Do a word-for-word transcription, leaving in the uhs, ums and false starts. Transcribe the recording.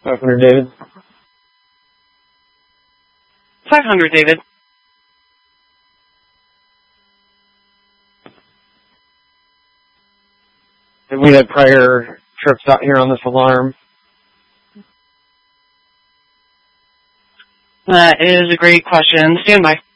five hundred, David. five hundred, David. Have we had prior trips out here on this alarm? That is a great question. Stand by.